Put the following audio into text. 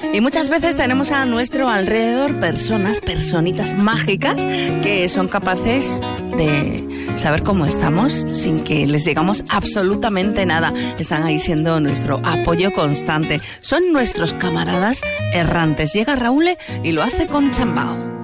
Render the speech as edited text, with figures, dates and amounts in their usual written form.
Y muchas veces tenemos a nuestro alrededor personitas mágicas que son capaces de saber cómo estamos sin que les digamos absolutamente nada. Están ahí siendo nuestro apoyo constante. Son nuestros camaradas errantes. Llega Raúl y lo hace con Chambao.